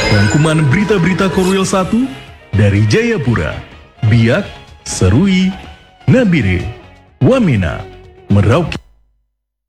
Rangkuman berita-berita Korwil 1 dari Jayapura, Biak, Serui, Nabire, Wamena, Merauke.